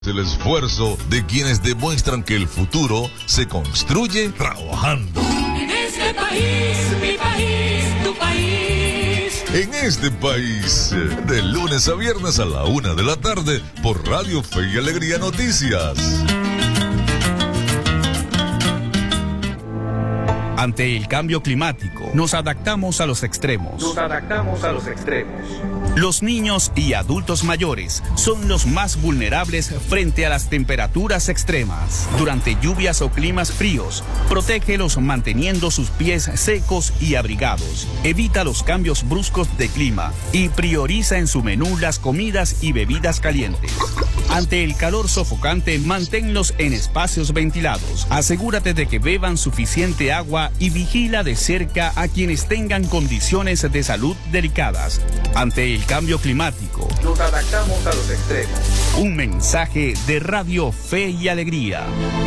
El esfuerzo de quienes demuestran que el futuro se construye trabajando. En este país, mi país, tu país. En este país, de lunes a viernes a la 1 de la tarde, por Radio Fe y Alegría Noticias. Ante el cambio climático, nos adaptamos a los extremos. Los niños y adultos mayores son los más vulnerables frente a las temperaturas extremas. Durante lluvias o climas fríos, protégelos manteniendo sus pies secos y abrigados. Evita los cambios bruscos de clima y prioriza en su menú las comidas y bebidas calientes. Ante el calor sofocante, manténlos en espacios ventilados. Asegúrate de que beban suficiente agua y vigila de cerca a quienes tengan condiciones de salud delicadas. Ante el cambio climático, nos adaptamos a los extremos. Un mensaje de Radio Fe y Alegría.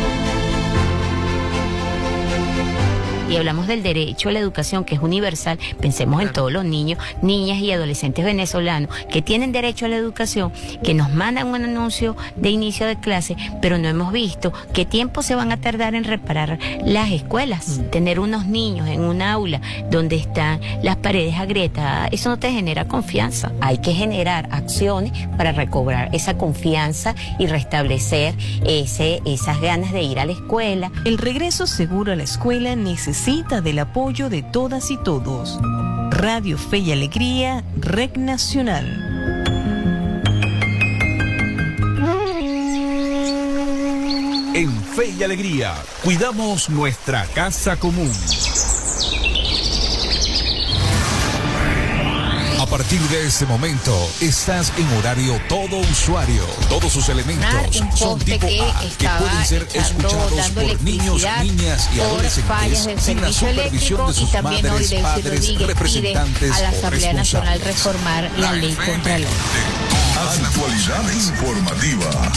Y hablamos del derecho a la educación, que es universal. Pensemos en todos los niños, niñas y adolescentes venezolanos que tienen derecho a la educación, que nos mandan un anuncio de inicio de clase, pero no hemos visto qué tiempo se van a tardar en reparar las escuelas. Tener unos niños en un aula donde están las paredes agrietadas, eso no te genera confianza. Hay que generar acciones para recobrar esa confianza y restablecer esas ganas de ir a la escuela. El regreso seguro a la escuela necesita del apoyo de todas y todos. Radio Fe y Alegría, Red Nacional. En Fe y Alegría, cuidamos nuestra casa común. A partir de este momento, estás en horario todo usuario. Todos sus elementos son tipo A, que pueden ser escuchados por niños, niñas y adolescentes sin la supervisión de sus madres, padres, representantes a la Asamblea o Nacional responsables. reformar la ley contra el odio. Actualidad informativa.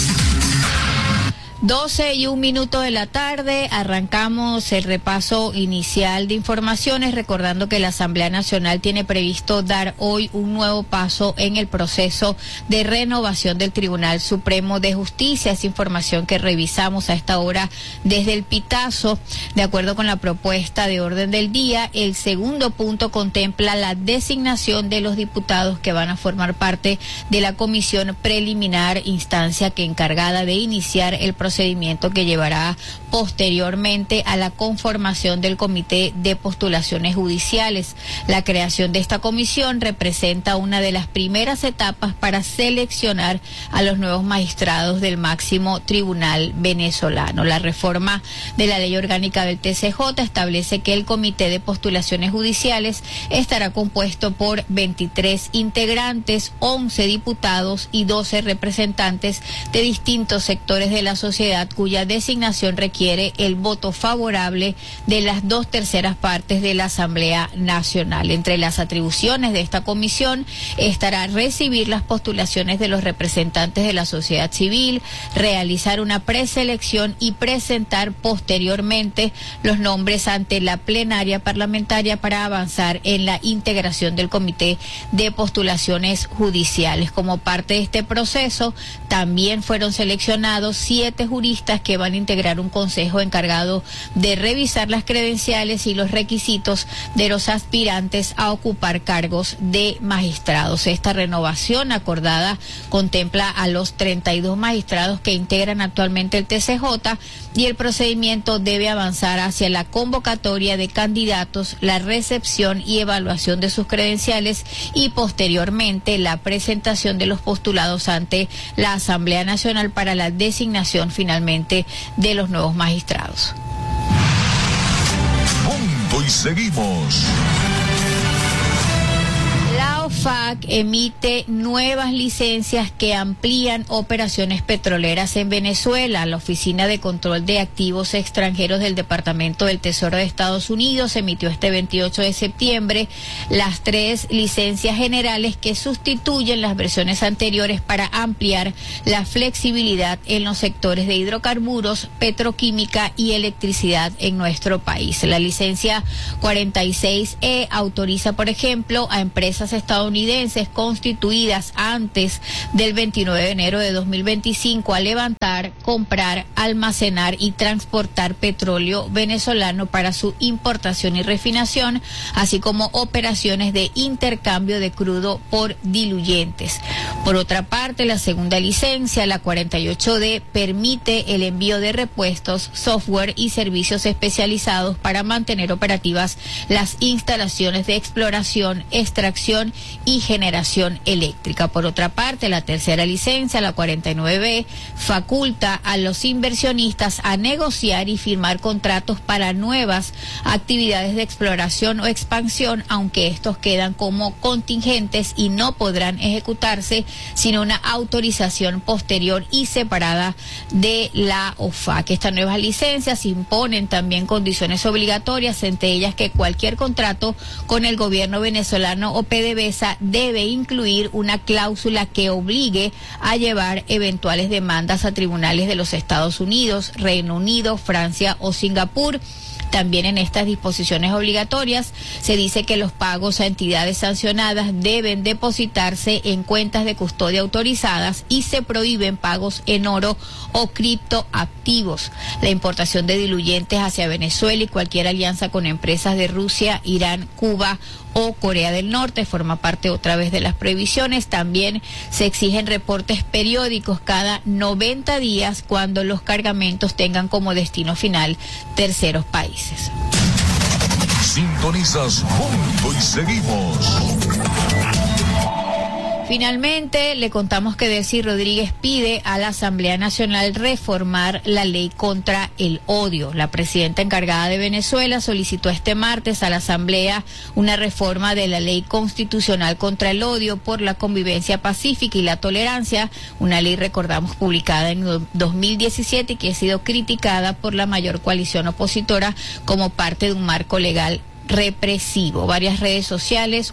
12:01 de la tarde, arrancamos el repaso inicial de informaciones, recordando que la Asamblea Nacional tiene previsto dar hoy un nuevo paso en el proceso de renovación del Tribunal Supremo de Justicia. Es información que revisamos a esta hora desde el Pitazo. De acuerdo con la propuesta de orden del día, el segundo punto contempla la designación de los diputados que van a formar parte de la comisión preliminar, instancia que encargada de iniciar el procedimiento que llevará posteriormente a la conformación del Comité de Postulaciones Judiciales. La creación de esta comisión representa una de las primeras etapas para seleccionar a los nuevos magistrados del máximo tribunal venezolano. La reforma de la Ley Orgánica del TCJ establece que el Comité de Postulaciones Judiciales estará compuesto por 23 integrantes, 11 diputados y 12 representantes de distintos sectores de la sociedad, cuya designación requiere el voto favorable de las 2/3 partes de la Asamblea Nacional. Entre las atribuciones de esta comisión estará recibir las postulaciones de los representantes de la sociedad civil, realizar una preselección y presentar posteriormente los nombres ante la plenaria parlamentaria para avanzar en la integración del Comité de Postulaciones Judiciales. Como parte de este proceso, también fueron seleccionados 7 juristas que van a integrar un consejo encargado de revisar las credenciales y los requisitos de los aspirantes a ocupar cargos de magistrados. Esta renovación acordada contempla a los 32 magistrados que integran actualmente el TCJ, y el procedimiento debe avanzar hacia la convocatoria de candidatos, la recepción y evaluación de sus credenciales y posteriormente la presentación de los postulados ante la Asamblea Nacional para la designación finalmente de los nuevos magistrados. Punto y seguimos. La OFAC emite nuevas licencias que amplían operaciones petroleras en Venezuela. La Oficina de Control de Activos Extranjeros del Departamento del Tesoro de Estados Unidos emitió este 28 de septiembre las 3 licencias generales que sustituyen las versiones anteriores para ampliar la flexibilidad en los sectores de hidrocarburos, petroquímica y electricidad en nuestro país. La licencia 46E autoriza, por ejemplo, a empresas estadounidenses estadounidenses constituidas antes del 29 de enero de 2025 a levantar, comprar, almacenar y transportar petróleo venezolano para su importación y refinación, así como operaciones de intercambio de crudo por diluyentes. Por otra parte, la segunda licencia, la 48D, permite el envío de repuestos, software y servicios especializados para mantener operativas las instalaciones de exploración, extracción y generación eléctrica. Por otra parte, la tercera licencia, la 49B, faculta a los inversionistas a negociar y firmar contratos para nuevas actividades de exploración o expansión, aunque estos quedan como contingentes y no podrán ejecutarse sin una autorización posterior y separada de la OFAC. Estas nuevas licencias imponen también condiciones obligatorias, entre ellas que cualquier contrato con el gobierno venezolano o PDVSA debe incluir una cláusula que obligue a llevar eventuales demandas a tribunales de los Estados Unidos, Reino Unido, Francia o Singapur. También en estas disposiciones obligatorias se dice que los pagos a entidades sancionadas deben depositarse en cuentas de custodia autorizadas y se prohíben pagos en oro o criptoactivos. La importación de diluyentes hacia Venezuela y cualquier alianza con empresas de Rusia, Irán, Cuba o Corea del Norte forma parte otra vez de las prohibiciones. También se exigen reportes periódicos cada 90 días cuando los cargamentos tengan como destino final terceros países. Sintonizas Punto y Seguimos. Finalmente, le contamos que Delcy Rodríguez pide a la Asamblea Nacional reformar la ley contra el odio. La presidenta encargada de Venezuela solicitó este martes a la Asamblea una reforma de la ley constitucional contra el odio por la convivencia pacífica y la tolerancia, una ley, recordamos, publicada en 2017 y que ha sido criticada por la mayor coalición opositora como parte de un marco legal represivo. Vía redes sociales,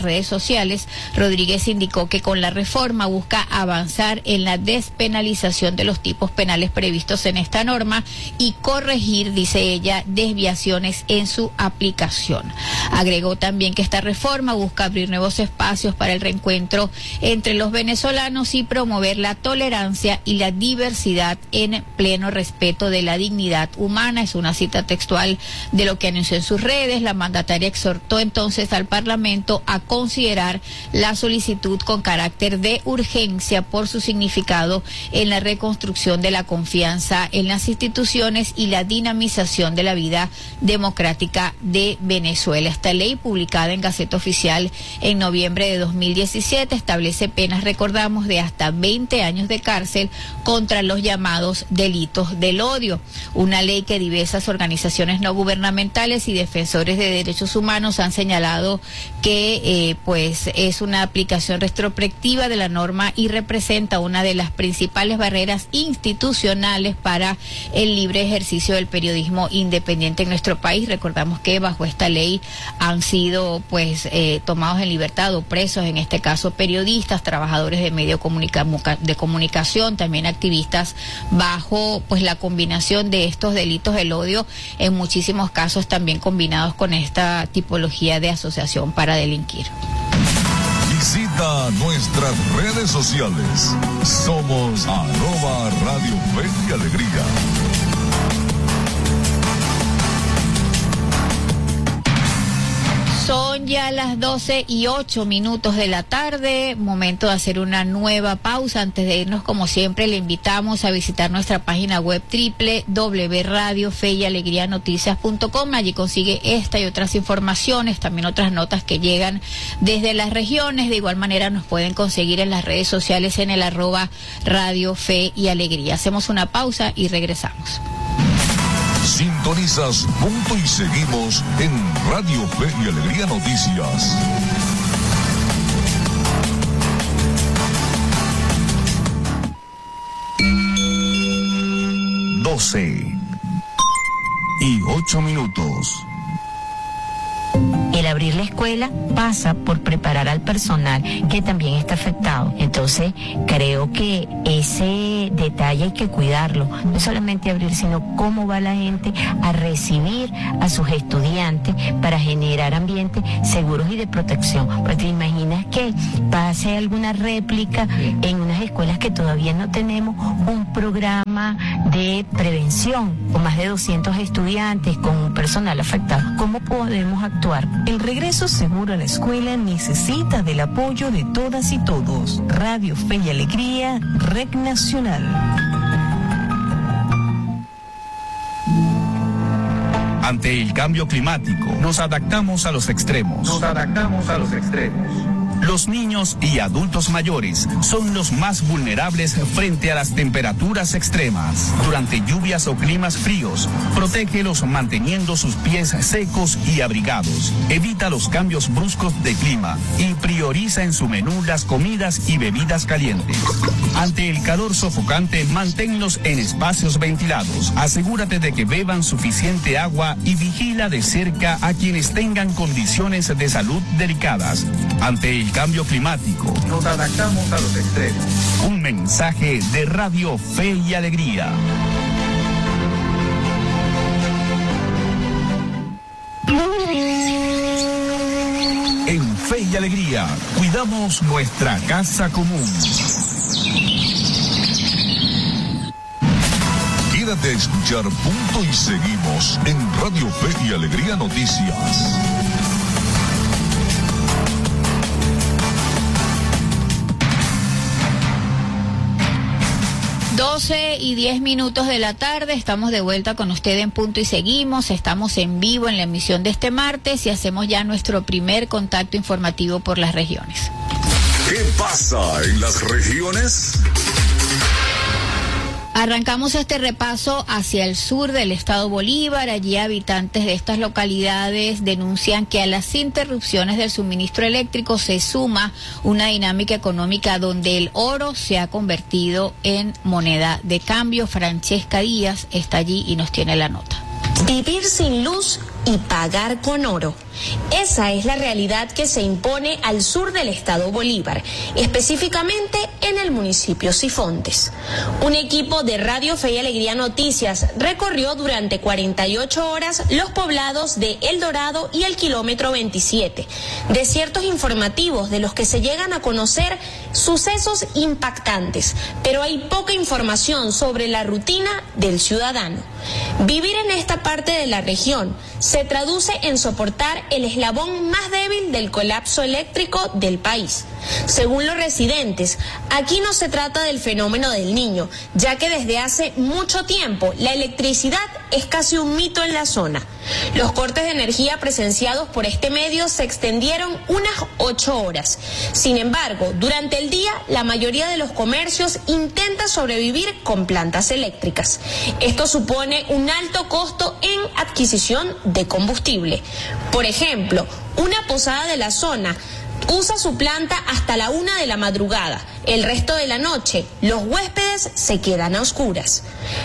Rodríguez indicó que con la reforma busca avanzar en la despenalización de los tipos penales previstos en esta norma y corregir, dice ella, desviaciones en su aplicación. Agregó también que esta reforma busca abrir nuevos espacios para el reencuentro entre los venezolanos y promover la tolerancia y la diversidad en pleno respeto de la dignidad humana. Es una cita textual de lo que anunció en sus redes. La mandataria exhortó entonces al Parlamento a considerar la solicitud con carácter de urgencia por su significado en la reconstrucción de la confianza en las instituciones y la dinamización de la vida democrática de Venezuela. Esta ley, publicada en Gaceta Oficial en noviembre de 2017, establece penas, recordamos, de hasta 20 años de cárcel contra los llamados delitos del odio. Una ley que diversas organizaciones no gubernamentales y defensores de derechos humanos han señalado que pues es una aplicación retrospectiva de la norma y representa una de las principales barreras institucionales para el libre ejercicio del periodismo independiente en nuestro país. Recordamos que bajo esta ley han sido pues tomados en libertad o presos, en este caso periodistas, trabajadores de medios de comunicación, también activistas, bajo pues la combinación de estos delitos del odio, en muchísimos casos también combinados con esta tipología de asociación para delinquir. Visita nuestras redes sociales. Somos @Radio Fe y Alegría. Son ya las 12:08 de la tarde, momento de hacer una nueva pausa. Antes de irnos, como siempre, le invitamos a visitar nuestra página web www.radiofeyalegrianoticias.com. Allí consigue esta y otras informaciones, también otras notas que llegan desde las regiones. De igual manera nos pueden conseguir en las redes sociales en el @Radio Fe y Alegría. Hacemos una pausa y regresamos. Sintonizas Punto y Seguimos en Radio Fe y Alegría Noticias. ...12:08. el abrir la escuela pasa por preparar al personal que también está afectado. Entonces, creo que ese detalle hay que cuidarlo. No solamente abrir, sino cómo va la gente a recibir a sus estudiantes para generar ambientes seguros y de protección. Porque te imaginas que pase alguna réplica en unas escuelas que todavía no tenemos un programa de prevención con más de 200 estudiantes, con un personal afectado. ¿Cómo podemos actuar? El regreso seguro a la escuela necesita del apoyo de todas y todos. Radio Fe y Alegría, Red Nacional. Ante el cambio climático, nos adaptamos a los extremos. Los niños y adultos mayores son los más vulnerables frente a las temperaturas extremas. Durante lluvias o climas fríos, protégelos manteniendo sus pies secos y abrigados. Evita los cambios bruscos de clima y prioriza en su menú las comidas y bebidas calientes. Ante el calor sofocante, manténlos en espacios ventilados. Asegúrate de que beban suficiente agua y vigila de cerca a quienes tengan condiciones de salud delicadas. Ante el cambio climático, nos adaptamos a los extremos. Un mensaje de Radio Fe y Alegría. En Fe y Alegría, cuidamos nuestra casa común. Quédate a escuchar Punto y Seguimos en Radio Fe y Alegría Noticias. y 10 minutos de la tarde, estamos de vuelta con usted en Punto y Seguimos, estamos en vivo en la emisión de este martes y hacemos ya nuestro primer contacto informativo por las regiones. ¿Qué pasa en las regiones? Arrancamos este repaso hacia el sur del estado Bolívar. Allí habitantes de estas localidades denuncian que a las interrupciones del suministro eléctrico se suma una dinámica económica donde el oro se ha convertido en moneda de cambio. Francesca Díaz está allí y nos tiene la nota. Vivir sin luz y pagar con oro. Esa es la realidad que se impone al sur del estado Bolívar, específicamente en el municipio Sifontes. Un equipo de Radio Fe y Alegría Noticias recorrió durante 48 horas los poblados de El Dorado y el kilómetro 27, desiertos informativos de los que se llegan a conocer sucesos impactantes, pero hay poca información sobre la rutina del ciudadano. Vivir en esta parte de la región se traduce en soportar el eslabón más débil del colapso eléctrico del país. Según los residentes, aquí no se trata del fenómeno del Niño, ya que desde hace mucho tiempo la electricidad es casi un mito en la zona. Los cortes de energía presenciados por este medio se extendieron unas 8 horas. Sin embargo, durante el día, la mayoría de los comercios intenta sobrevivir con plantas eléctricas. Esto supone un alto costo en adquisición de combustible. Por ejemplo, una posada de la zona usa su planta hasta la 1 de la madrugada. El resto de la noche, los huéspedes se quedan a oscuras.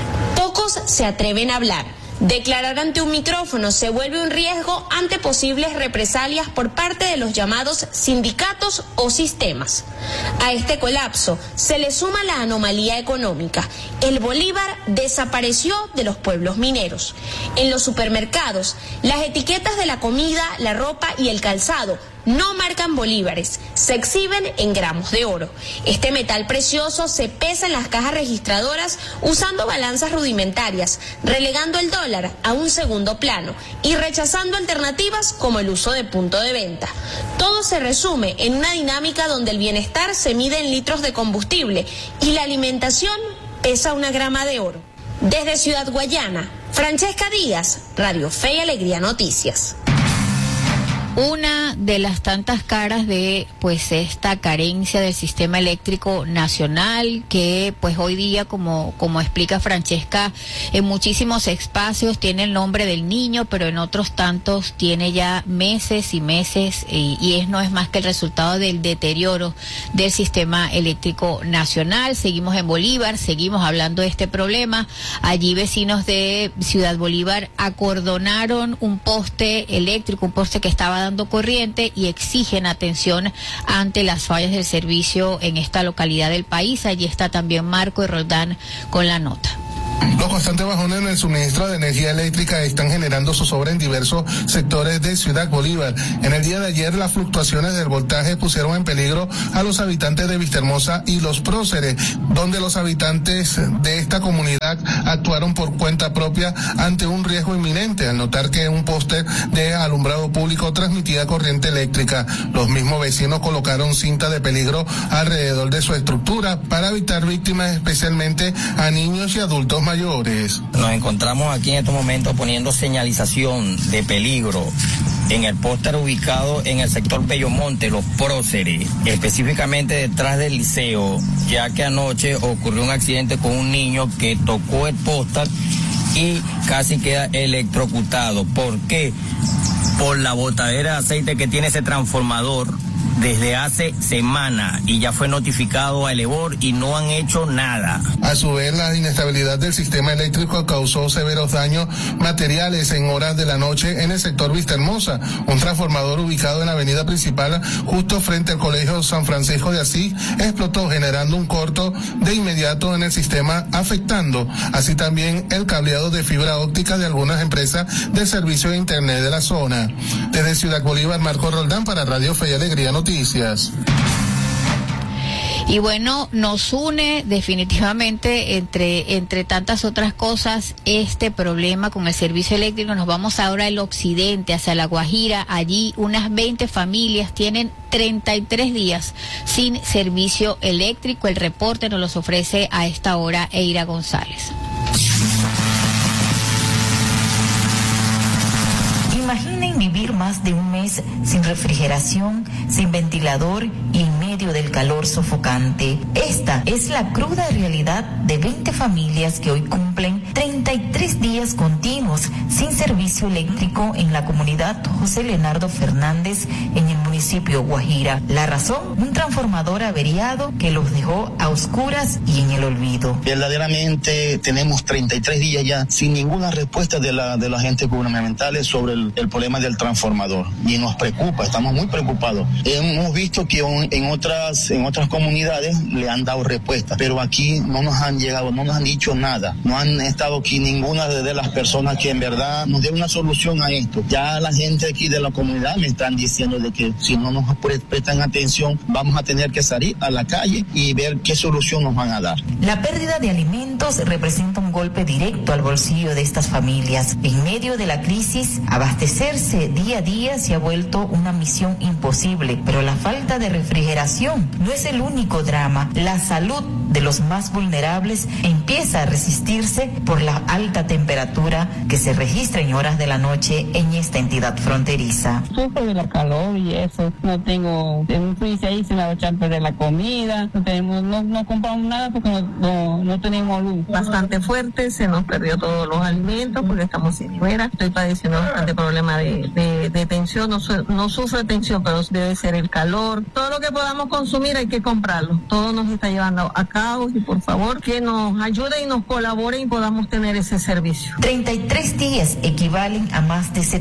Pocos se atreven a hablar. Declarar ante un micrófono se vuelve un riesgo ante posibles represalias por parte de los llamados sindicatos o sistemas. A este colapso se le suma la anomalía económica. El Bolívar desapareció de los pueblos mineros. En los supermercados, las etiquetas de la comida, la ropa y el calzado no marcan bolívares, se exhiben en gramos de oro. Este metal precioso se pesa en las cajas registradoras usando balanzas rudimentarias, relegando el dólar a un segundo plano y rechazando alternativas como el uso de punto de venta. Todo se resume en una dinámica donde el bienestar se mide en litros de combustible y la alimentación pesa 1 grama de oro. Desde Ciudad Guayana, Francesca Díaz, Radio Fe y Alegría Noticias. Una de las tantas caras de esta carencia del sistema eléctrico nacional que hoy día, como explica Francesca, en muchísimos espacios tiene el nombre del Niño, pero en otros tantos tiene ya meses y meses y no es más que el resultado del deterioro del sistema eléctrico nacional. Seguimos en Bolívar, seguimos hablando de este problema. Allí vecinos de Ciudad Bolívar acordonaron un poste eléctrico, un poste que estaba dando corriente y exigen atención ante las fallas del servicio en esta localidad del país. Allí está también Marco y Roldán con la nota. Los constantes bajones en el suministro de energía eléctrica están generando zozobra en diversos sectores de Ciudad Bolívar. En el día de ayer, las fluctuaciones del voltaje pusieron en peligro a los habitantes de Vistahermosa y Los Próceres, donde los habitantes de esta comunidad actuaron por cuenta propia ante un riesgo inminente al notar que un poste de alumbrado público transmitía corriente eléctrica. Los mismos vecinos colocaron cinta de peligro alrededor de su estructura para evitar víctimas, especialmente a niños y adultos mayores. Nos encontramos aquí en estos momentos poniendo señalización de peligro en el póster ubicado en el sector Bellomonte, Los Próceres, específicamente detrás del liceo, ya que anoche ocurrió un accidente con un niño que tocó el póster y casi queda electrocutado. ¿Por qué? Por la botadera de aceite que tiene ese transformador desde hace semana y ya fue notificado a Elevor y no han hecho nada. A su vez, la inestabilidad del sistema eléctrico causó severos daños materiales en horas de la noche en el sector Vistahermosa. Un transformador ubicado en la avenida principal justo frente al Colegio San Francisco de Asís explotó, generando un corto de inmediato en el sistema, afectando así también el cableado de fibra óptica de algunas empresas de servicio de internet de la zona. Desde Ciudad Bolívar, Marco Roldán para Radio Fe y Alegría Noticias. Y bueno, nos une definitivamente entre tantas otras cosas este problema con el servicio eléctrico. Nos vamos ahora al occidente, hacia La Guajira. Allí unas 20 familias tienen 33 días sin servicio eléctrico. El reporte nos los ofrece a esta hora Eira González. Imaginen vivir más de un mes sin refrigeración, sin ventilador y en medio del calor sofocante. Esta es la cruda realidad de 20 familias que hoy cumplen 33 días continuos sin servicio eléctrico en la comunidad José Leonardo Fernández en el municipio Guajira. La razón, un transformador averiado que los dejó a oscuras y en el olvido. Verdaderamente tenemos 33 días ya sin ninguna respuesta de los agentes gubernamentales sobre el problema del transformador y nos preocupa, estamos muy preocupados. Hemos visto que en otras comunidades le han dado respuesta, pero aquí no nos han llegado, no nos han dicho nada, no han estado aquí ninguna de las personas que en verdad nos dé una solución a esto. Ya la gente aquí de la comunidad me están diciendo de que si no nos prestan atención vamos a tener que salir a la calle y ver qué solución nos van a dar. La pérdida de alimentos representa un golpe directo al bolsillo de estas familias. En medio de la crisis, abastecerse día a día se ha vuelto una misión imposible, pero la falta de refrigeración no es el único drama. La salud de los más vulnerables empieza a resistirse por la alta temperatura que se registra en horas de la noche en esta entidad fronteriza. Sufro de la calor y eso, no tengo un freezer ahí, se me va a echar a perder la comida, no compramos nada porque no tenemos luz. Bastante fuerte, se nos perdió todos los alimentos porque estamos sin fuera. Estoy padeciendo bastante problema de tensión, no sufro tensión, pero debe ser el calor. Todo lo que podamos consumir hay que comprarlo. Todo nos está llevando a caos y por favor que nos ayuden y nos colaboren y podamos tener ese servicio. 33 días equivalen a más de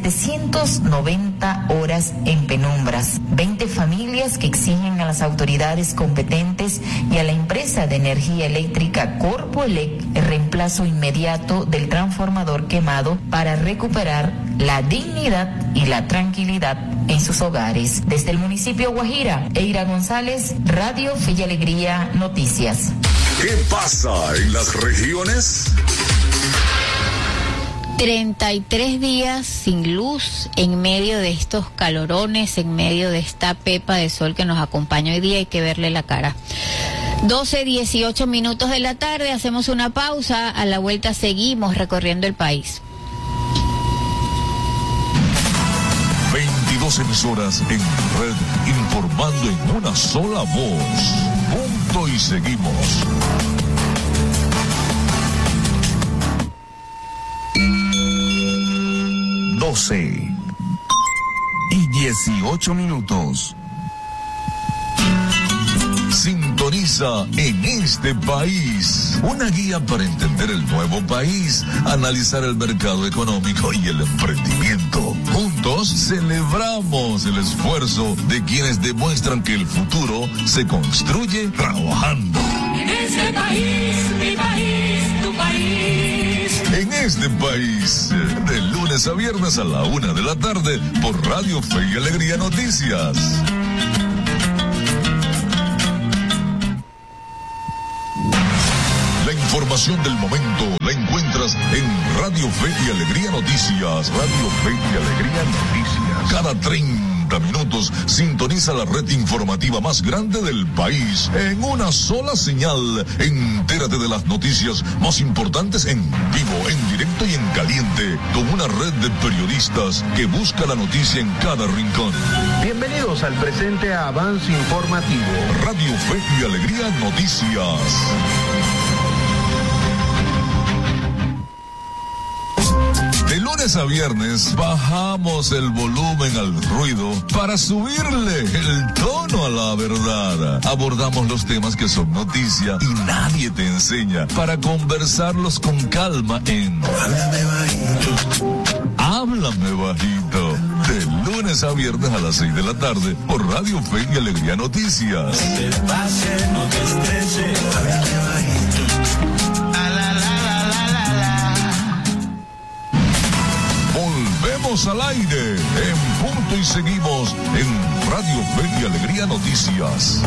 790 horas en penumbras. 20 familias que exigen a las autoridades competentes y a la empresa de energía eléctrica Corpoelec el reemplazo inmediato del transformador quemado para recuperar la dignidad y la tranquilidad en sus hogares. Desde el municipio Guajira, Eira González, Radio Fe y Alegría Noticias. ¿Qué pasa en las regiones? 33 días sin luz en medio de estos calorones, en medio de esta pepa de sol que nos acompaña hoy día. Hay que verle la cara. 12:18 de la tarde, hacemos una pausa. A la vuelta seguimos recorriendo el país. 22 emisoras en red, informando en una sola voz. Punto y seguimos. 12:18. Sintoniza En este País, una guía para entender el nuevo país, analizar el mercado económico y el emprendimiento, junto juntos celebramos el esfuerzo de quienes demuestran que el futuro se construye trabajando. En este país, mi país, tu país. En este país, de lunes a viernes a la 1 de la tarde, por Radio Fe y Alegría Noticias. La información del momento la encuentras en Radio Fe y Alegría Noticias. Radio Fe y Alegría Noticias. Cada 30 minutos sintoniza la red informativa más grande del país en una sola señal. Entérate de las noticias más importantes en vivo, en directo y en caliente, con una red de periodistas que busca la noticia en cada rincón. Bienvenidos al presente avance informativo. Radio Fe y Alegría Noticias. De lunes a viernes bajamos el volumen al ruido para subirle el tono a la verdad. Abordamos los temas que son noticia y nadie te enseña para conversarlos con calma en Háblame Bajito. Háblame Bajito. De lunes a viernes a las 6 de la tarde por Radio Fe y Alegría Noticias. No te pases, no te estreses. Háblame bajito. Volvemos al aire en punto y seguimos en Radio Fe y Alegría Noticias.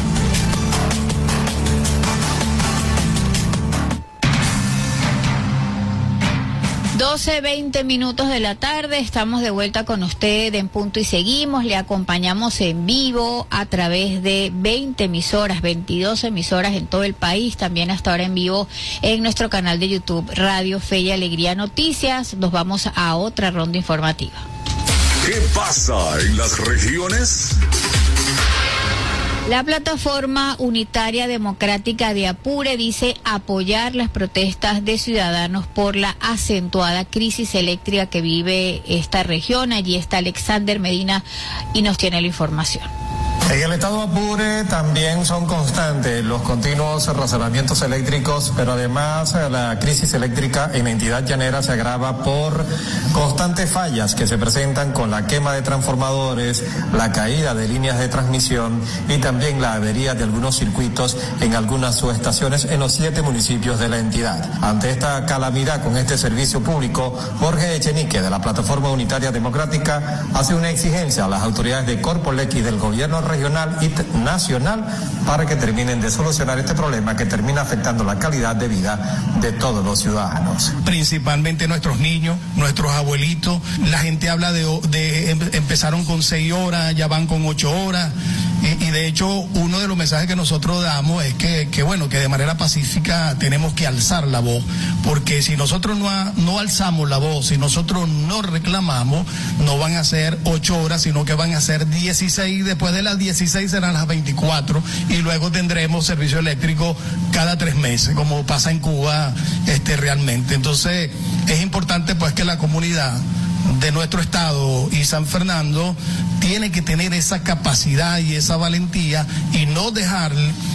12:20 minutos de la tarde, estamos de vuelta con usted en Punto y Seguimos. Le acompañamos en vivo a través de 20 emisoras, 22 emisoras en todo el país, también hasta ahora en vivo en nuestro canal de YouTube Radio Fe y Alegría Noticias. Nos vamos a otra ronda informativa. ¿Qué pasa en las regiones? La Plataforma Unitaria Democrática de Apure dice apoyar las protestas de ciudadanos por la acentuada crisis eléctrica que vive esta región. Allí está Alexander Medina y nos tiene la información. En el estado Apure también son constantes los continuos razonamientos eléctricos, pero además la crisis eléctrica en la entidad llanera se agrava por constantes fallas que se presentan con la quema de transformadores, la caída de líneas de transmisión y también la avería de algunos circuitos en algunas subestaciones en los 7 municipios de la entidad. Ante esta calamidad con este servicio público, Jorge Echenique de la Plataforma Unitaria Democrática hace una exigencia a las autoridades de Corpolec y del gobierno regional y nacional para que terminen de solucionar este problema que termina afectando la calidad de vida de todos los ciudadanos. Principalmente nuestros niños, nuestros abuelitos. La gente habla empezaron con 6 horas, ya van con 8 horas. Y de hecho, uno de los mensajes que nosotros damos es que de manera pacífica tenemos que alzar la voz, porque si nosotros no alzamos la voz, si nosotros no reclamamos, no van a ser 8 horas, sino que van a ser 16, después de las 16 serán las 24, y luego tendremos servicio eléctrico cada 3 meses, como pasa en Cuba realmente. Entonces, es importante pues que la comunidad de nuestro estado y San Fernando tiene que tener esa capacidad y esa valentía y no dejar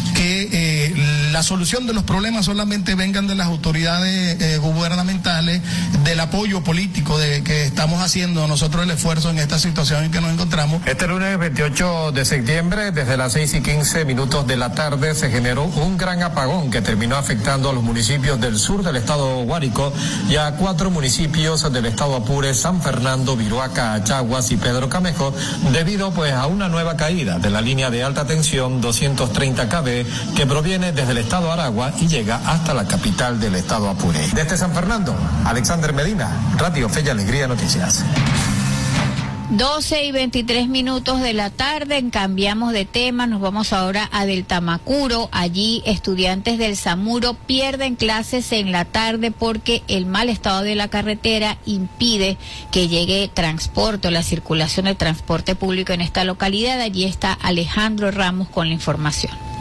que la solución de los problemas solamente vengan de las autoridades gubernamentales, del apoyo político de que estamos haciendo nosotros el esfuerzo en esta situación en que nos encontramos. Este lunes 28 de septiembre, desde las 6:15 de la tarde, se generó un gran apagón que terminó afectando a los municipios del sur del estado Guárico y a 4 municipios del estado Apure, San Fernando, Viruaca, Achaguas y Pedro Camejo, debido pues a una nueva caída de la línea de alta tensión 230 kV que proviene desde el estado Aragua y llega hasta la capital del estado Apure. Desde San Fernando, Alexander Medina, Radio Fe y Alegría Noticias. 12:23 de la tarde, cambiamos de tema, nos vamos ahora a Del Tamacuro. Allí estudiantes del Samuro pierden clases en la tarde porque el mal estado de la carretera impide que llegue transporte o la circulación de transporte público en esta localidad. Allí está Alejandro Ramos con la información.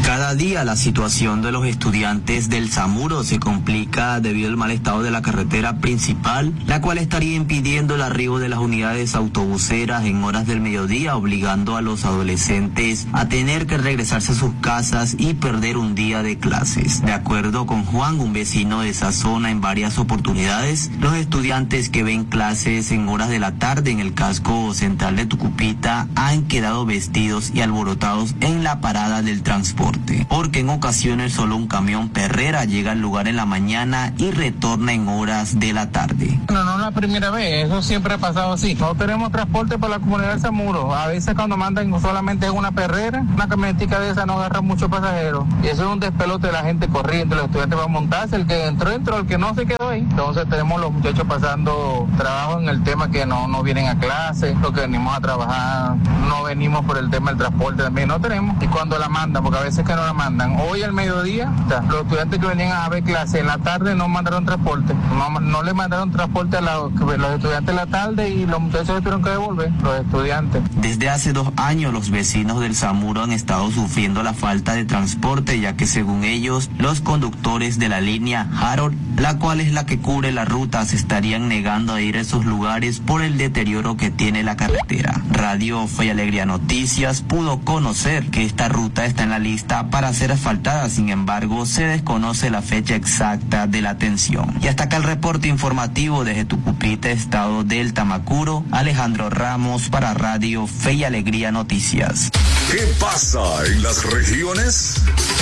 Cada día la situación de los estudiantes del Samuro se complica debido al mal estado de la carretera principal, la cual estaría impidiendo el arribo de las unidades autobuseras en horas del mediodía, obligando a los adolescentes a tener que regresarse a sus casas y perder un día de clases. De acuerdo con Juan, un vecino de esa zona, en varias oportunidades, los estudiantes que ven clases en horas de la tarde en el casco central de Tucupita han quedado vestidos y alborotados en la parada del transporte, porque en ocasiones solo un camión perrera llega al lugar en la mañana y retorna en horas de la tarde. No es la primera vez, eso siempre ha pasado así. No tenemos transporte para la comunidad de Samuro. A veces cuando mandan solamente es una perrera, una camionetica de esa no agarra muchos pasajeros. Y eso es un despelote de la gente corriendo, los estudiantes van a montarse, el que entró, el que no se quedó ahí. Entonces tenemos los muchachos pasando trabajo en el tema que no vienen a clase, los que venimos a trabajar, no venimos por el tema del transporte también, no tenemos. Y cuando la mandan, porque a veces que no la mandan. Hoy al mediodía, los estudiantes que venían a ver clase en la tarde no mandaron transporte. No le mandaron transporte a los estudiantes en la tarde y los muchachos tuvieron que devolver, los estudiantes. Desde hace 2 años los vecinos del Samuro han estado sufriendo la falta de transporte, ya que según ellos, los conductores de la línea Harold, la cual es la que cubre la ruta, se estarían negando a ir a esos lugares por el deterioro que tiene la carretera. Radio Fe y Alegría Noticias pudo conocer que esta ruta está en la lista para ser asfaltada, sin embargo, se desconoce la fecha exacta de la atención. Y hasta acá el reporte informativo desde Tucupita, estado del Tamacuro. Alejandro Ramos para Radio Fe y Alegría Noticias. ¿Qué pasa en las regiones?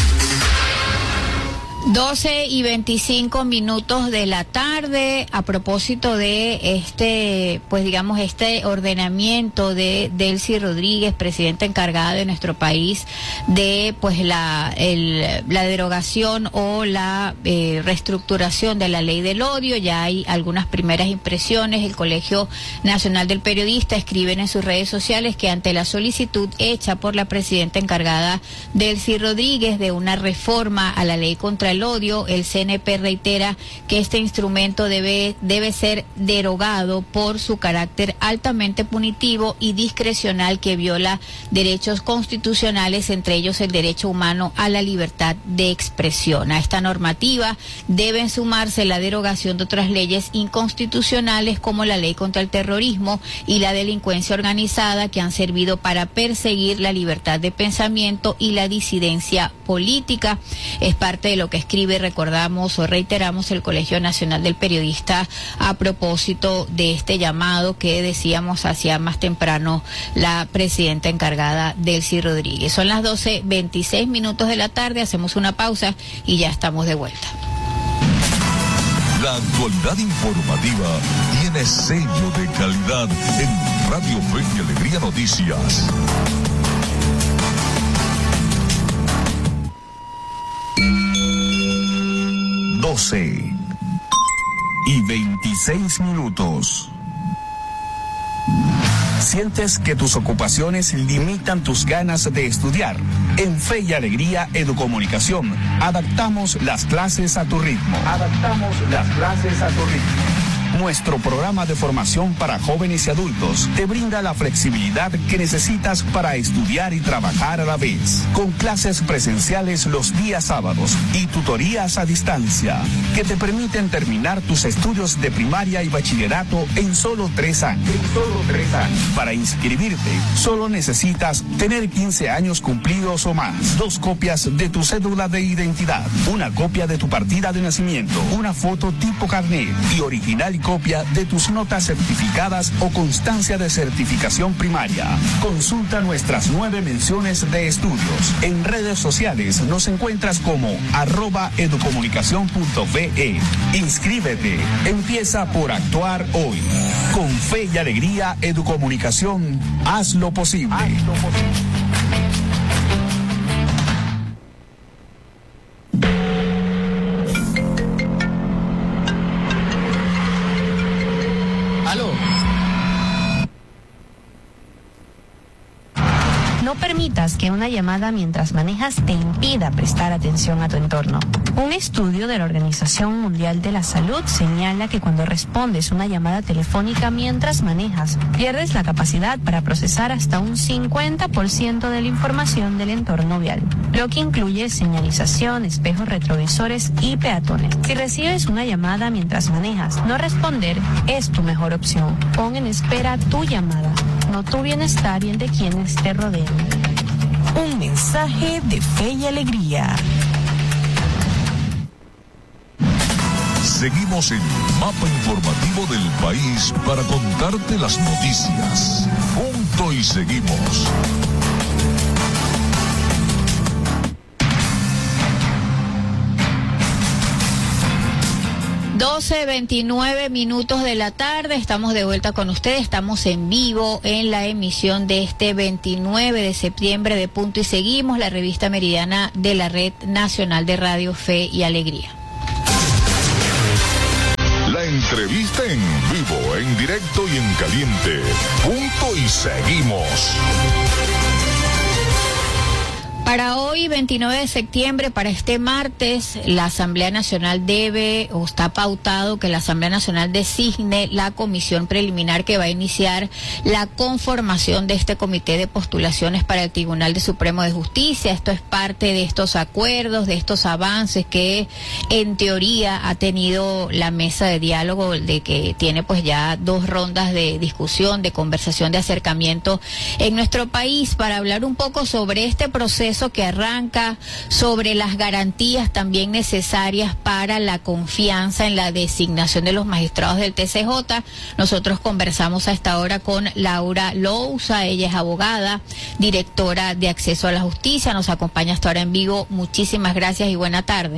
12:25 de la tarde, a propósito de este ordenamiento de Delcy Rodríguez, presidenta encargada de nuestro país, de la derogación o la reestructuración de la ley del odio. Ya hay algunas primeras impresiones. El Colegio Nacional del Periodista escriben en sus redes sociales que ante la solicitud hecha por la presidenta encargada Delcy Rodríguez de una reforma a la ley contra el odio, el CNP reitera que este instrumento debe ser derogado por su carácter altamente punitivo y discrecional que viola derechos constitucionales, entre ellos el derecho humano a la libertad de expresión. A esta normativa deben sumarse la derogación de otras leyes inconstitucionales como la ley contra el terrorismo y la delincuencia organizada, que han servido para perseguir la libertad de pensamiento y la disidencia política. Es parte de lo que escribe, recordamos o reiteramos, el Colegio Nacional del Periodista a propósito de este llamado que decíamos hacía más temprano la presidenta encargada Delcy Rodríguez. Son las 12:26 de la tarde, hacemos una pausa y ya estamos de vuelta. La actualidad informativa tiene sello de calidad en Radio Fe y Alegría Noticias. y 26 minutos. ¿Sientes que tus ocupaciones limitan tus ganas de estudiar? En Fe y Alegría Educomunicación, adaptamos las clases a tu ritmo. Nuestro programa de formación para jóvenes y adultos te brinda la flexibilidad que necesitas para estudiar y trabajar a la vez, con clases presenciales los días sábados y tutorías a distancia, que te permiten terminar tus estudios de primaria y bachillerato en solo 3 años. Para inscribirte, solo necesitas tener 15 años cumplidos o más, 2 copias de tu cédula de identidad, una copia de tu partida de nacimiento, una foto tipo carnet y original copia de tus notas certificadas o constancia de certificación primaria. Consulta nuestras 9 menciones de estudios. En redes sociales nos encuentras como @educomunicacion.ve. Inscríbete. Empieza por actuar hoy. Con Fe y Alegría Educomunicación, haz lo posible. No No permitas que una llamada mientras manejas te impida prestar atención a tu entorno. Un estudio de la Organización Mundial de la Salud señala que cuando respondes una llamada telefónica mientras manejas, pierdes la capacidad para procesar hasta un 50% de la información del entorno vial, lo que incluye señalización, espejos retrovisores y peatones. Si recibes una llamada mientras manejas, no responder es tu mejor opción. Pon en espera tu llamada, no tu bienestar y el de quienes te rodean. Un mensaje de Fe y Alegría. Seguimos en Mapa Informativo del País para contarte las noticias. Punto y seguimos. 12:29 de la tarde, estamos de vuelta con ustedes, estamos en vivo en la emisión de este 29 de septiembre de Punto y Seguimos, la revista meridiana de la Red Nacional de Radio Fe y Alegría. La entrevista en vivo, en directo y en caliente. Punto y Seguimos. Para hoy, 29 de septiembre, para este martes, la Asamblea Nacional debe, o está pautado que la Asamblea Nacional designe la comisión preliminar que va a iniciar la conformación de este comité de postulaciones para el Tribunal Supremo de Justicia. Esto es parte de estos acuerdos, de estos avances que en teoría ha tenido la mesa de diálogo, de que tiene pues ya 2 rondas de discusión, de conversación, de acercamiento en nuestro país, para hablar un poco sobre este proceso que arranca, sobre las garantías también necesarias para la confianza en la designación de los magistrados del TCJ. Nosotros conversamos a esta hora con Laura Lousa, ella es abogada, directora de Acceso a la Justicia, nos acompaña hasta ahora en vivo. Muchísimas gracias y buena tarde.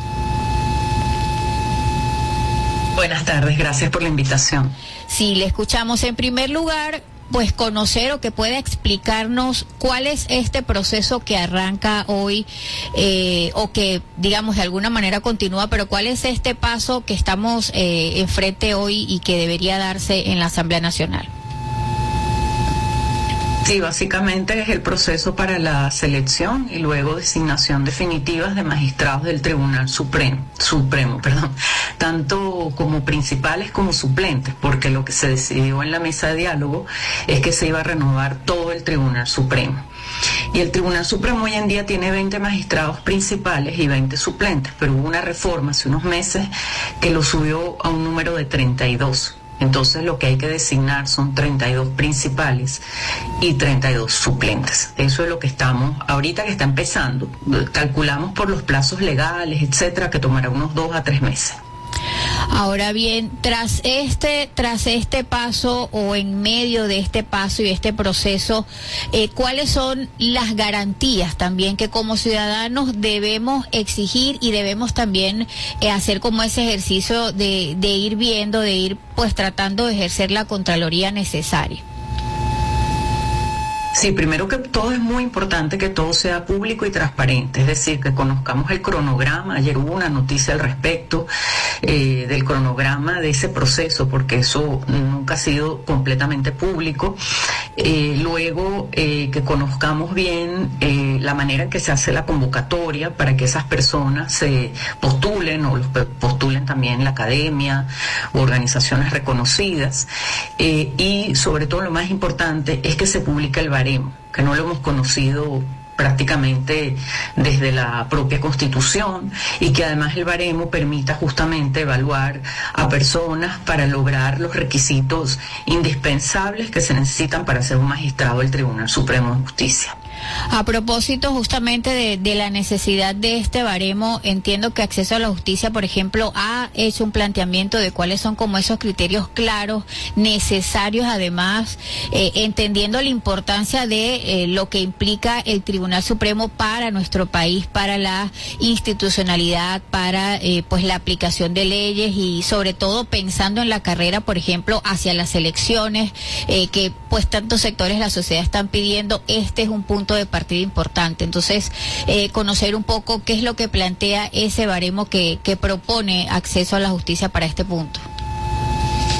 Buenas tardes, gracias por la invitación. Sí, le escuchamos. En primer lugar, pues conocer o que pueda explicarnos cuál es este proceso que arranca hoy o que digamos de alguna manera continúa, pero cuál es este paso que estamos enfrente hoy y que debería darse en la Asamblea Nacional. Sí, básicamente es el proceso para la selección y luego designación definitivas de magistrados del Tribunal Supremo, tanto como principales como suplentes, porque lo que se decidió en la mesa de diálogo es que se iba a renovar todo el Tribunal Supremo. Y el Tribunal Supremo hoy en día tiene 20 magistrados principales y 20 suplentes, pero hubo una reforma hace unos meses que lo subió a un número de 32. Entonces lo que hay que designar son 32 principales y 32 suplentes. Eso es lo que estamos, ahorita que está empezando, calculamos por los plazos legales, etcétera, que tomará unos 2 a 3 meses. Ahora bien, tras este paso o en medio de este paso y este proceso, ¿cuáles son las garantías también que como ciudadanos debemos exigir y debemos también hacer como ese ejercicio de ir viendo, de ir pues tratando de ejercer la Contraloría necesaria? Sí, primero que todo es muy importante que todo sea público y transparente, es decir, que conozcamos el cronograma. Ayer hubo una noticia al respecto del cronograma de ese proceso, porque eso nunca ha sido completamente público. Luego, que conozcamos bien la manera en que se hace la convocatoria para que esas personas se postulen o los postulen también la academia u organizaciones reconocidas. Y sobre todo lo más importante es que se publique el baremo, que no lo hemos conocido prácticamente desde la propia Constitución, y que además el baremo permita justamente evaluar a personas para lograr los requisitos indispensables que se necesitan para ser un magistrado del Tribunal Supremo de Justicia. A propósito justamente de la necesidad de este baremo, entiendo que Acceso a la Justicia, por ejemplo, ha hecho un planteamiento de cuáles son como esos criterios claros, necesarios, además, entendiendo la importancia de lo que implica el Tribunal Supremo para nuestro país, para la institucionalidad, para pues la aplicación de leyes y sobre todo pensando en la carrera, por ejemplo, hacia las elecciones, que pues tantos sectores de la sociedad están pidiendo. Este es un punto de partida importante. Entonces, conocer un poco qué es lo que plantea ese baremo que propone Acceso a la Justicia para este punto.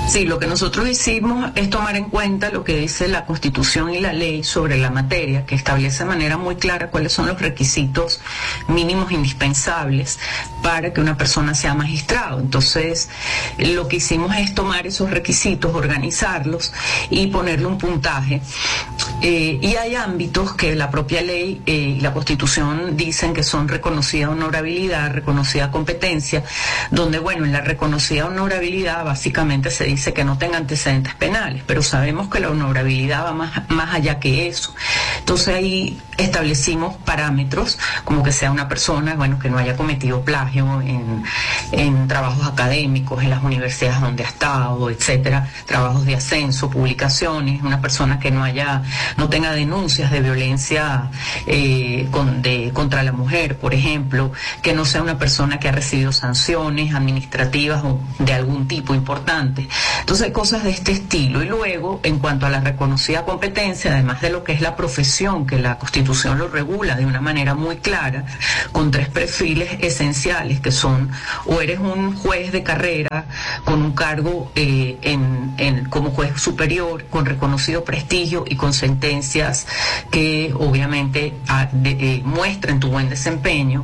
Sí, lo que nosotros hicimos es tomar en cuenta lo que dice la Constitución y la ley sobre la materia, que establece de manera muy clara cuáles son los requisitos mínimos indispensables para que una persona sea magistrado. Entonces, lo que hicimos es tomar esos requisitos, organizarlos y ponerle un puntaje. Y hay ámbitos que la propia ley y la Constitución dicen que son reconocida honorabilidad, reconocida competencia, donde, bueno, en la reconocida honorabilidad básicamente se dice que no tenga antecedentes penales, pero sabemos que la honorabilidad va más allá que eso. Entonces ahí establecimos parámetros, como que sea una persona, bueno, que no haya cometido plagio en trabajos académicos, en las universidades donde ha estado, etcétera, trabajos de ascenso, publicaciones, una persona que no tenga denuncias de violencia contra la mujer, por ejemplo, que no sea una persona que ha recibido sanciones administrativas o de algún tipo importante. Entonces, cosas de este estilo. Y luego, en cuanto a la reconocida competencia, además de lo que es la profesión, que la Constitución lo regula de una manera muy clara, con 3 perfiles esenciales, que son, o eres un juez de carrera con un cargo como juez superior, con reconocido prestigio y con sentencias que obviamente muestren tu buen desempeño,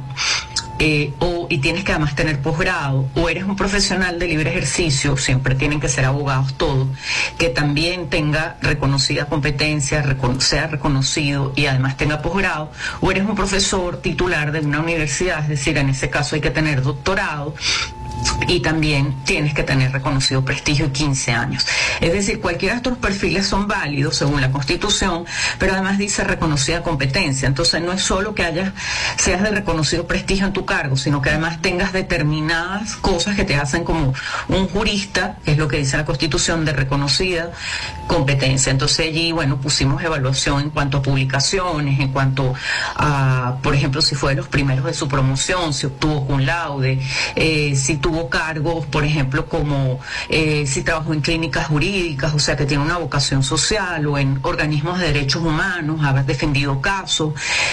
y tienes que además tener posgrado, o eres un profesional de libre ejercicio, siempre tienen que ser abogados todos, que también tenga reconocida competencia, sea reconocido y además tenga posgrado, o eres un profesor titular de una universidad, es decir, en ese caso hay que tener doctorado, y también tienes que tener reconocido prestigio y 15 años. Es decir, cualquiera de estos perfiles son válidos según la Constitución, pero además dice reconocida competencia. Entonces no es solo que seas de reconocido prestigio en tu cargo, sino que además tengas determinadas cosas que te hacen como un jurista, que es lo que dice la Constitución, de reconocida competencia. Entonces allí, bueno, pusimos evaluación en cuanto a publicaciones, en cuanto a, por ejemplo, si fue de los primeros de su promoción, si obtuvo cum laude, si tuvo cargos, por ejemplo, como si trabajó en clínicas jurídicas, o sea, que tiene una vocación social, o en organismos de derechos humanos, haber defendido casos,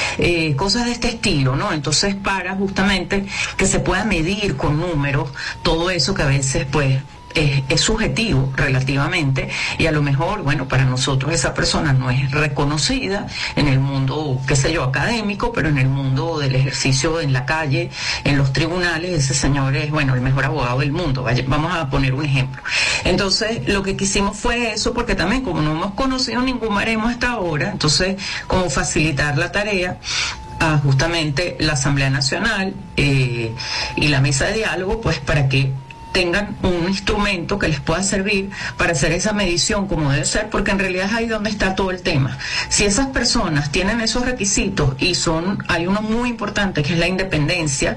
cosas de este estilo, ¿no? Entonces, para justamente que se pueda medir con números todo eso que a veces, pues, es subjetivo relativamente, y a lo mejor, bueno, para nosotros esa persona no es reconocida en el mundo, qué sé yo, académico, pero en el mundo del ejercicio en la calle, en los tribunales, ese señor es, bueno, el mejor abogado del mundo. Vamos a poner un ejemplo. Entonces, lo que quisimos fue eso, porque también como no hemos conocido ningún baremo hasta ahora, entonces, como facilitar la tarea a justamente la Asamblea Nacional y la mesa de diálogo, pues para que tengan un instrumento que les pueda servir para hacer esa medición como debe ser, porque en realidad es ahí donde está todo el tema. Si esas personas tienen esos requisitos, y hay uno muy importante que es la independencia,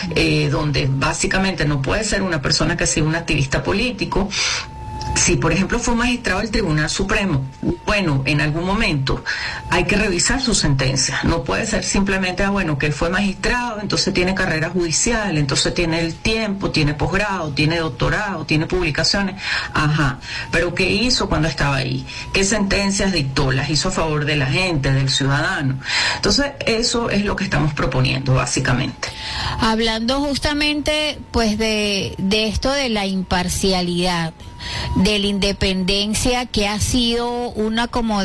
donde básicamente no puede ser una persona que sea un activista político. Si, por ejemplo, fue magistrado del Tribunal Supremo, bueno, en algún momento hay que revisar su sentencia. No puede ser simplemente, que él fue magistrado, entonces tiene carrera judicial, entonces tiene el tiempo, tiene posgrado, tiene doctorado, tiene publicaciones. Ajá, pero ¿qué hizo cuando estaba ahí? ¿Qué sentencias dictó? ¿Las hizo a favor de la gente, del ciudadano? Entonces, eso es lo que estamos proponiendo, básicamente. Hablando justamente, pues, de esto de la imparcialidad, de la independencia, que ha sido una como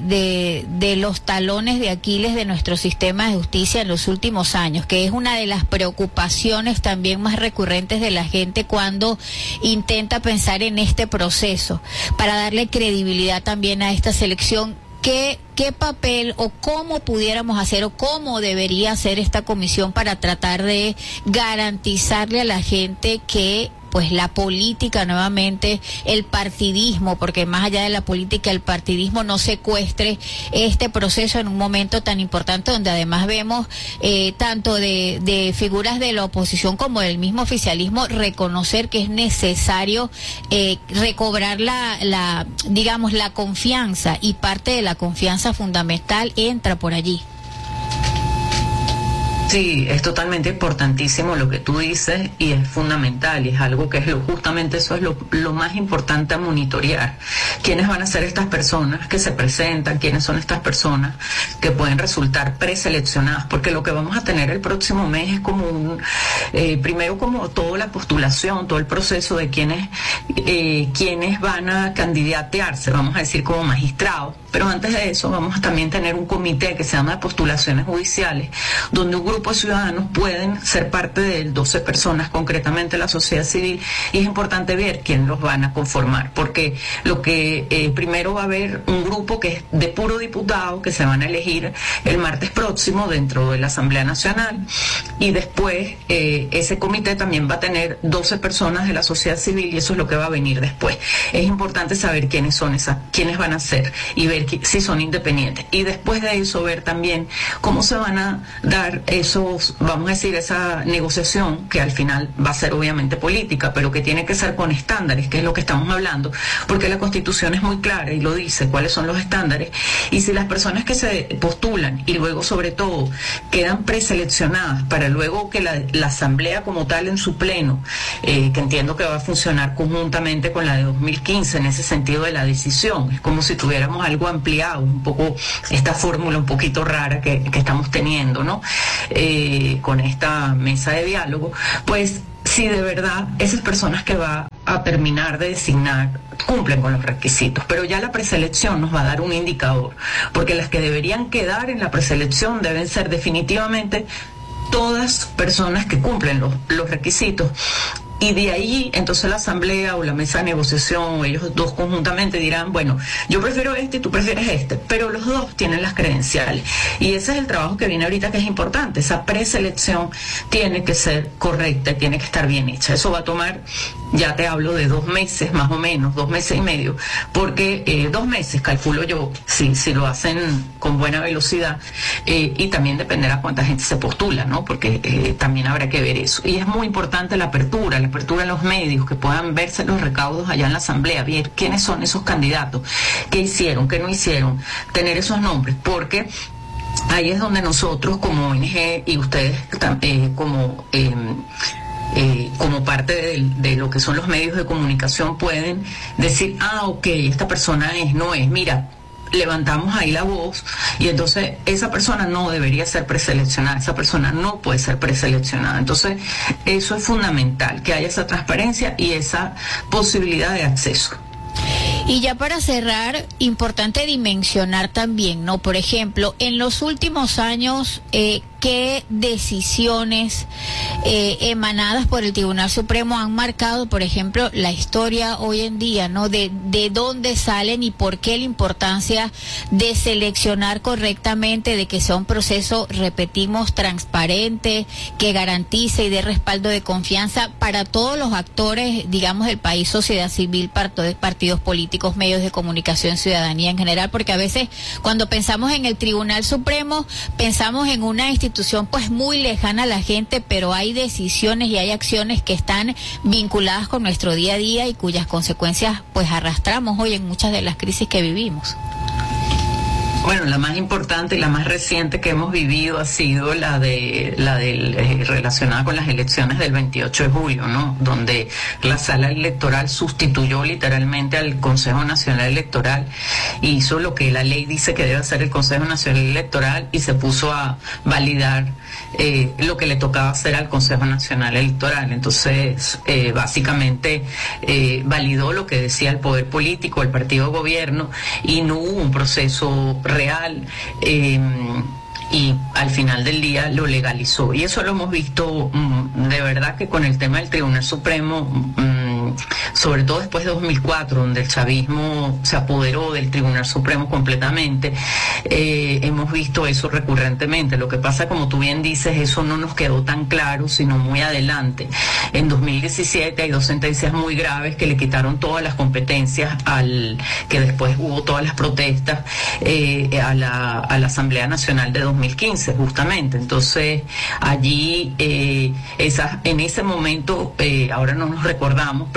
de los talones de Aquiles de nuestro sistema de justicia en los últimos años, que es una de las preocupaciones también más recurrentes de la gente cuando intenta pensar en este proceso, para darle credibilidad también a esta selección. ¿Qué papel o cómo pudiéramos hacer o cómo debería hacer esta comisión para tratar de garantizarle a la gente que, pues, la política, nuevamente, el partidismo, porque más allá de la política, el partidismo no secuestre este proceso en un momento tan importante, donde además vemos tanto de figuras de la oposición como del mismo oficialismo reconocer que es necesario recobrar la confianza, y parte de la confianza fundamental entra por allí? Sí, es totalmente importantísimo lo que tú dices y es fundamental y es algo que es justamente eso es lo más importante a monitorear. ¿Quiénes van a ser estas personas que se presentan? ¿Quiénes son estas personas que pueden resultar preseleccionadas? Porque lo que vamos a tener el próximo mes es como primero como toda la postulación, todo el proceso de quienes van a candidatearse, vamos a decir como magistrados. Pero antes de eso vamos a también tener un comité que se llama de postulaciones judiciales, donde un grupo de ciudadanos pueden ser parte de él, 12 personas, concretamente la sociedad civil, y es importante ver quién los van a conformar, porque lo que primero va a haber un grupo que es de puro diputado, que se van a elegir el martes próximo dentro de la Asamblea Nacional, y después ese comité también va a tener 12 personas de la sociedad civil, y eso es lo que va a venir después. Es importante saber quiénes son quiénes van a ser, y ver si son independientes, y después de eso ver también cómo se van a dar vamos a decir, esa negociación que al final va a ser obviamente política, pero que tiene que ser con estándares, que es lo que estamos hablando, porque la Constitución es muy clara y lo dice, cuáles son los estándares, y si las personas que se postulan y luego sobre todo quedan preseleccionadas para luego que la Asamblea como tal en su pleno, que entiendo que va a funcionar conjuntamente con la de 2015 en ese sentido de la decisión, es como si tuviéramos algo ampliado, un poco esta fórmula un poquito rara que estamos teniendo, ¿no? Con esta mesa de diálogo, pues si de verdad esas personas que va a terminar de designar cumplen con los requisitos, pero ya la preselección nos va a dar un indicador, porque las que deberían quedar en la preselección deben ser definitivamente todas personas que cumplen los requisitos. Y de ahí, entonces la asamblea o la mesa de negociación o ellos dos conjuntamente dirán, bueno, yo prefiero este y tú prefieres este, pero los dos tienen las credenciales. Y ese es el trabajo que viene ahorita, que es importante. Esa preselección tiene que ser correcta, tiene que estar bien hecha. Eso va a tomar, ya te hablo de 2 meses más o menos, 2 meses y medio, porque 2 meses, calculo yo, si lo hacen con buena velocidad, y también dependerá cuánta gente se postula, ¿no? Porque también habrá que ver eso. Y es muy importante la apertura a los medios, que puedan verse los recaudos allá en la asamblea, ver quiénes son esos candidatos, qué hicieron, qué no hicieron, tener esos nombres, porque ahí es donde nosotros como ONG y ustedes como parte de lo que son los medios de comunicación pueden decir, ok, esta persona no es, mira, levantamos ahí la voz y entonces esa persona no debería ser preseleccionada, esa persona no puede ser preseleccionada. Entonces eso es fundamental, que haya esa transparencia y esa posibilidad de acceso. Y ya para cerrar, importante dimensionar también, ¿no? Por ejemplo, en los últimos años, ¿qué decisiones emanadas por el Tribunal Supremo han marcado, por ejemplo, la historia hoy en día, ¿no? De dónde salen y por qué la importancia de seleccionar correctamente, de que sea un proceso, repetimos, transparente, que garantice y dé respaldo de confianza para todos los actores, digamos, del país, sociedad civil, partidos políticos, medios de comunicación, ciudadanía en general, porque a veces cuando pensamos en el Tribunal Supremo, pensamos en una institución pues muy lejana a la gente, pero hay decisiones y hay acciones que están vinculadas con nuestro día a día y cuyas consecuencias pues arrastramos hoy en muchas de las crisis que vivimos. Bueno, la más importante y la más reciente que hemos vivido ha sido la relacionada con las elecciones del 28 de julio, ¿no? Donde la sala electoral sustituyó literalmente al Consejo Nacional Electoral y hizo lo que la ley dice que debe hacer el Consejo Nacional Electoral y se puso a validar lo que le tocaba hacer al Consejo Nacional Electoral. Entonces, básicamente validó lo que decía el poder político, el partido de gobierno, y no hubo un proceso real, y al final del día lo legalizó. Y eso lo hemos visto de verdad que con el tema del Tribunal Supremo, sobre todo después de 2004, donde el chavismo se apoderó del Tribunal Supremo completamente, hemos visto eso recurrentemente. Lo que pasa, como tú bien dices, eso no nos quedó tan claro, sino muy adelante. En 2017 hay 2 sentencias muy graves que le quitaron todas las competencias que después hubo todas las protestas a la Asamblea Nacional de 2015, justamente. Entonces, allí, en ese momento, ahora no nos recordamos, pero en ese momento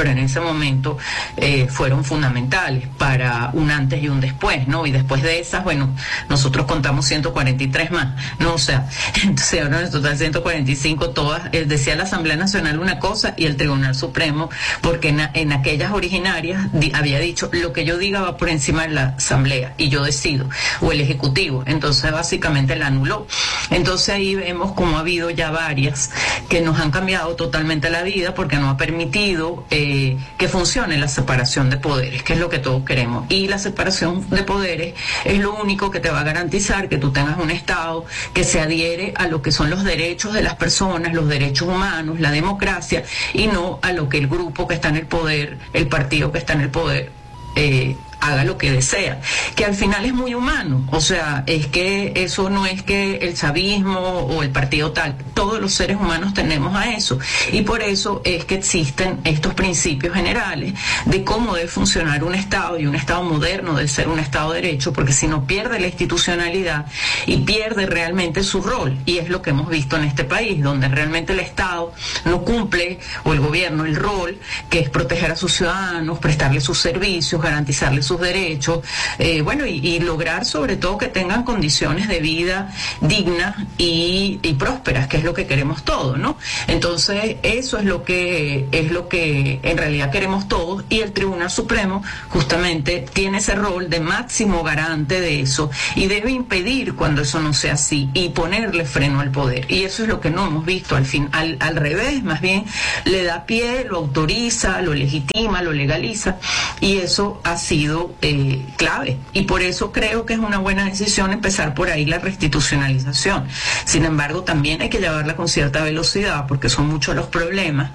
momento fueron fundamentales para un antes y un después, ¿no? Y después de esas, bueno, nosotros contamos 143 más, ¿no? O sea, entonces ahora en total 145, todas, decía la Asamblea Nacional una cosa y el Tribunal Supremo, porque en aquellas originarias había dicho, lo que yo diga va por encima de la Asamblea y yo decido, o el Ejecutivo, entonces básicamente la anuló. Entonces ahí vemos como ha habido ya varias que nos han cambiado totalmente la vida porque no ha permitido que funcione la separación de poderes, que es lo que todos queremos. Y la separación de poderes es lo único que te va a garantizar que tú tengas un Estado que se adhiere a lo que son los derechos de las personas, los derechos humanos, la democracia, y no a lo que el grupo que está en el poder, el partido que está en el poder, haga lo que desea, que al final es muy humano. O sea, es que eso no es que el chavismo o el partido tal, todos los seres humanos tenemos a eso, y por eso es que existen estos principios generales de cómo debe funcionar un Estado, y un Estado moderno debe ser un Estado de derecho, porque si no pierde la institucionalidad y pierde realmente su rol, y es lo que hemos visto en este país, donde realmente el Estado no cumple, o el gobierno, el rol que es proteger a sus ciudadanos, prestarles sus servicios, garantizarles sus derechos, bueno, y lograr sobre todo que tengan condiciones de vida dignas y prósperas, que es lo que queremos todos, ¿no? Entonces eso es lo que en realidad queremos todos, y el Tribunal Supremo justamente tiene ese rol de máximo garante de eso, y debe impedir cuando eso no sea así y ponerle freno al poder, y eso es lo que no hemos visto. Al revés, más bien le da pie, lo autoriza, lo legitima, lo legaliza, y eso ha sido clave, y por eso creo que es una buena decisión empezar por ahí la restitucionalización. Sin embargo, también hay que llevarla con cierta velocidad porque son muchos los problemas,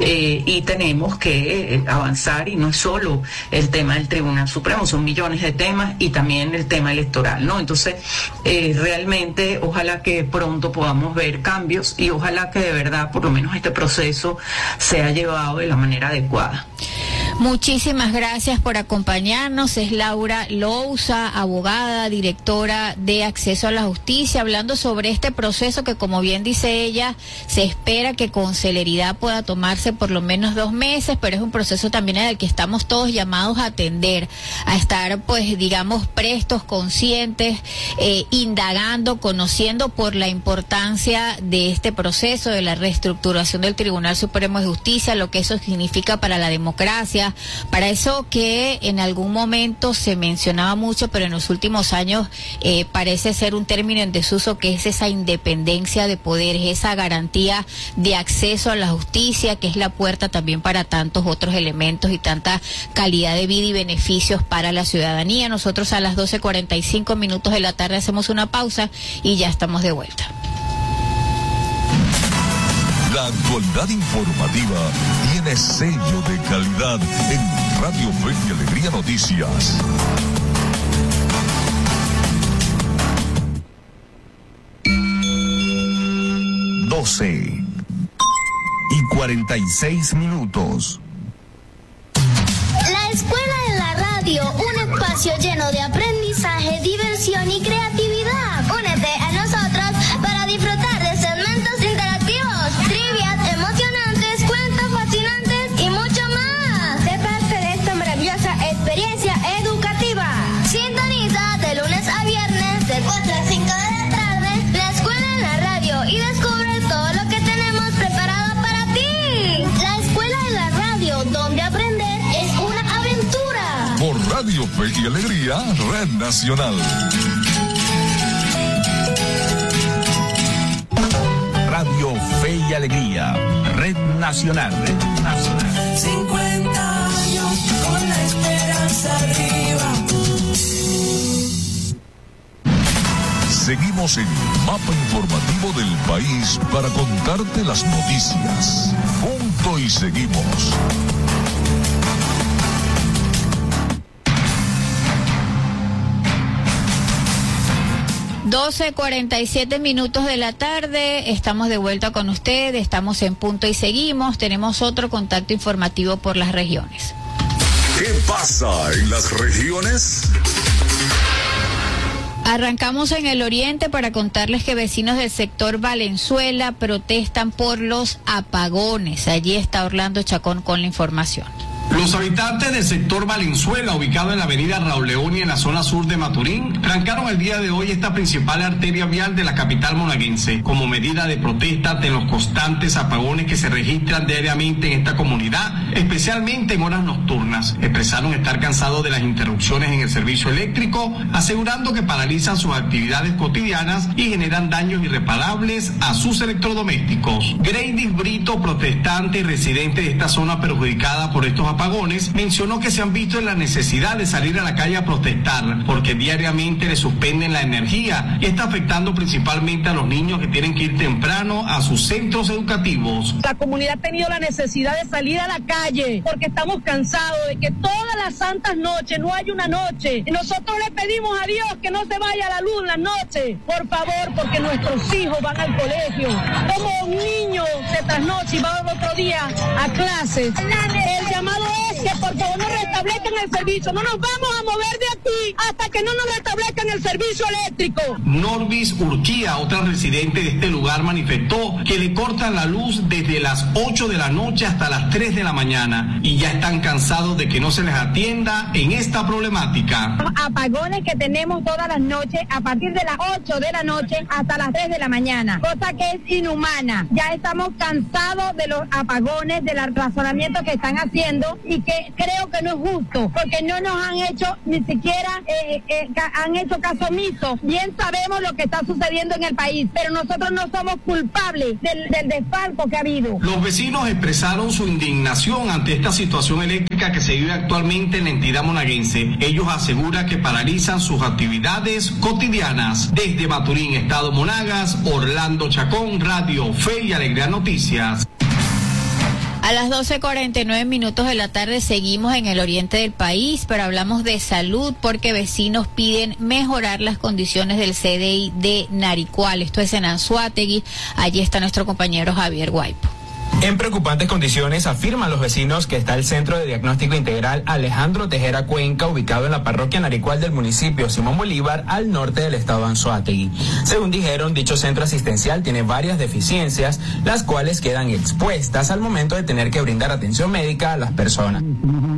y tenemos que avanzar, y no es solo el tema del Tribunal Supremo, son millones de temas, y también el tema electoral, ¿no? Entonces, realmente ojalá que pronto podamos ver cambios, y ojalá que de verdad por lo menos este proceso sea llevado de la manera adecuada. Muchísimas gracias por acompañarnos. Es Laura Louza, abogada, directora de Acceso a la Justicia, hablando sobre este proceso que, como bien dice ella, se espera que con celeridad pueda tomarse por lo menos 2 meses, pero es un proceso también en el que estamos todos llamados a atender, a estar, pues, digamos, prestos, conscientes, indagando, conociendo por la importancia de este proceso, de la reestructuración del Tribunal Supremo de Justicia, lo que eso significa para la democracia, para eso que en algún momento se mencionaba mucho, pero en los últimos años parece ser un término en desuso, que es esa independencia de poderes, esa garantía de acceso a la justicia, que es la puerta también para tantos otros elementos y tanta calidad de vida y beneficios para la ciudadanía. Nosotros a las 12:45 de la tarde hacemos una pausa y ya estamos de vuelta. La actualidad informativa tiene sello de calidad en Radio Fe y Alegría Noticias. y 46 minutos. La Escuela de la Radio, un espacio lleno de aprendizaje, diversión y creatividad. Únete a nosotros para disfrutar de segmentos interactivos, trivias emocionantes, cuentos fascinantes y mucho más. Sé parte de esta maravillosa experiencia educativa. Sintoniza de lunes a viernes de 4 a 5 de la tarde La Escuela en la Radio y descubre todo lo que tenemos preparado para ti. La Escuela de la Radio, donde aprender es una aventura. Por Radio Fe y Alegría, Red Nacional. Radio Fe y Alegría, Red Nacional. 50 años con la esperanza arriba. Seguimos en el mapa informativo del país para contarte las noticias. Punto y seguimos. 12:47 de la tarde, estamos de vuelta con usted, estamos en Punto y Seguimos, tenemos otro contacto informativo por las regiones. ¿Qué pasa en las regiones? Arrancamos en el oriente para contarles que vecinos del sector Valenzuela protestan por los apagones. Allí está Orlando Chacón con la información. Los habitantes del sector Valenzuela, ubicado en la avenida Raúl Leoni en la zona sur de Maturín, trancaron el día de hoy esta principal arteria vial de la capital monaguense como medida de protesta ante los constantes apagones que se registran diariamente en esta comunidad, especialmente en horas nocturnas. Expresaron estar cansados de las interrupciones en el servicio eléctrico, asegurando que paralizan sus actividades cotidianas y generan daños irreparables a sus electrodomésticos. Greydis Brito, protestante y residente de esta zona perjudicada por estos apagones, mencionó que se han visto en la necesidad de salir a la calle a protestar porque diariamente le suspenden la energía y está afectando principalmente a los niños que tienen que ir temprano a sus centros educativos. La comunidad ha tenido la necesidad de salir a la calle porque estamos cansados de que todas las santas noches no hay una noche y nosotros le pedimos a Dios que no se vaya la luz en las noches, por favor, porque nuestros hijos van al colegio. Como un niño se trasnocha y va al otro día a clases. El llamado es que por favor nos restablezcan el servicio. No nos vamos a mover de aquí hasta que no nos restablezcan el servicio eléctrico. Norvis Urquía, otra residente de este lugar, manifestó que le cortan la luz desde las 8 de la noche hasta las 3 de la mañana y ya están cansados de que no se les atienda en esta problemática. Apagones que tenemos todas las noches a partir de las 8 de la noche hasta las 3 de la mañana, cosa que es inhumana. Ya estamos cansados de los apagones, del razonamiento que están haciendo y que creo que no es justo, porque no nos han hecho ni siquiera han hecho caso omiso. Bien sabemos lo que está sucediendo en el país, pero nosotros no somos culpables del desfalco que ha habido. Los vecinos expresaron su indignación ante esta situación eléctrica que se vive actualmente en la entidad monaguense. Ellos aseguran que paralizan sus actividades cotidianas. Desde Maturín, Estado Monagas, Orlando Chacón, Radio Fe y Alegría Noticias. A las 12:49 de la tarde seguimos en el oriente del país, pero hablamos de salud porque vecinos piden mejorar las condiciones del CDI de Naricual. Esto es en Anzoátegui. Allí está nuestro compañero Javier Guaipo. En preocupantes condiciones afirman los vecinos que está el Centro de Diagnóstico Integral Alejandro Tejera Cuenca, ubicado en la parroquia Naricual del municipio Simón Bolívar, al norte del estado de Anzoátegui. Según dijeron, dicho centro asistencial tiene varias deficiencias, las cuales quedan expuestas al momento de tener que brindar atención médica a las personas.